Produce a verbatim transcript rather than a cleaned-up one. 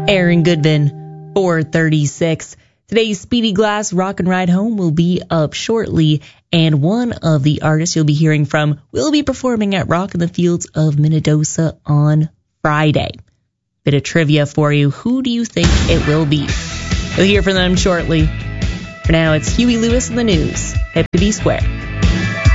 Aaron Goodman, four thirty-six. Today's Speedy Glass Rock and Ride Home will be up shortly, and one of the artists you'll be hearing from will be performing at Rock in the Fields of Minnedosa on Friday. Bit of trivia for you. Who do you think it will be? You'll hear from them shortly. For now, it's Huey Lewis in the news. Happy to be square.